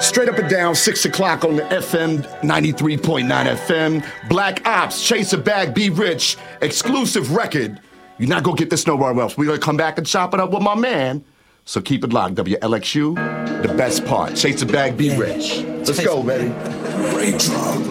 Straight up and down, 6 o'clock on the FM, 93.9 FM. Black Ops, Chase a Bag, Be Rich, exclusive record. You're not going to get this nowhere else. We're going to come back and chop it up with my man. So keep it locked. WLXU, the best part. Chase a Bag, Be Rich. Let's go, baby.